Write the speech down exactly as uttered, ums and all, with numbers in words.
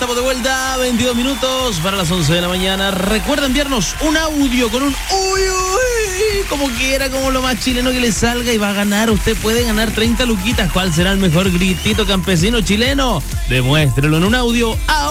estamos de vuelta, veintidós minutos para las once de la mañana. Recuerda enviarnos un audio con un uy, uy, como quiera, como lo más chileno que le salga y va a ganar. Usted puede ganar treinta luquitas. ¿Cuál será el mejor gritito campesino chileno? Demuéstrelo en un audio.